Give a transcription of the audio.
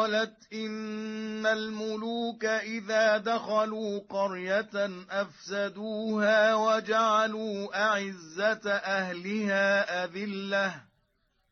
قالت إن الملوك إذا دخلوا قرية أفسدوها وجعلوا أعزة أهلها أذلة